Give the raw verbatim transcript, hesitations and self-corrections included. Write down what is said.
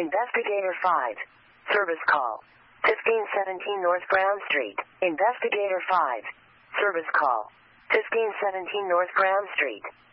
Investigator five. Service call. fifteen seventeen North Brown Street. Investigator five. Service call. fifteen seventeen North Brown Street.